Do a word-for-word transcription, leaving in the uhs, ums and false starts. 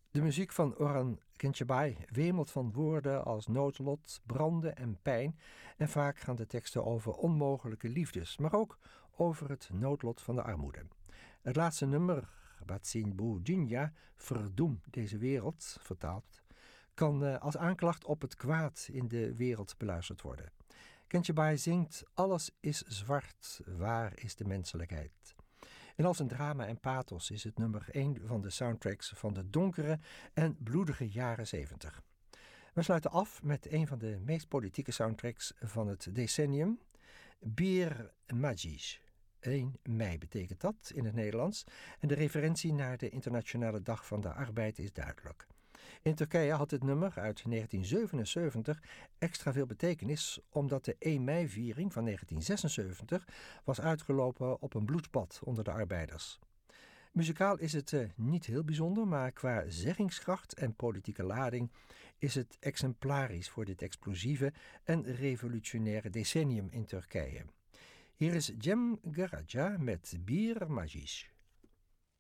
De muziek van Orhan Gencebay wemelt van woorden als noodlot, branden en pijn en vaak gaan de teksten over onmogelijke liefdes, maar ook over het noodlot van de armoede. Het laatste nummer, Batsin Bu Dunya, verdoem deze wereld, vertaald, kan uh, als aanklacht op het kwaad in de wereld beluisterd worden. Gencebay zingt: alles is zwart, waar is de menselijkheid? En als een drama en pathos is het nummer een van de soundtracks van de donkere en bloedige jaren zeventig. We sluiten af met een van de meest politieke soundtracks van het decennium, Bir Meclis. één mei betekent dat in het Nederlands en de referentie naar de Internationale Dag van de Arbeid is duidelijk. In Turkije had het nummer uit negentien zevenenzeventig extra veel betekenis omdat de één mei-viering van negentien zesenzeventig was uitgelopen op een bloedbad onder de arbeiders. Muzikaal is het uh, niet heel bijzonder, maar qua zeggingskracht en politieke lading is het exemplarisch voor dit explosieve en revolutionaire decennium in Turkije. Hier is Cem Karaca met Bir Meclis.